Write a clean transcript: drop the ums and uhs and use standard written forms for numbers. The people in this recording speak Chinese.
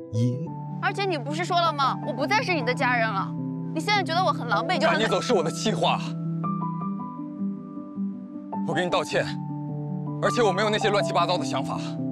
也。 而且你不是说了吗？我不再是你的家人了。你现在觉得我很狼狈，就赶你走是我的气话。我给你道歉，而且我没有那些乱七八糟的想法。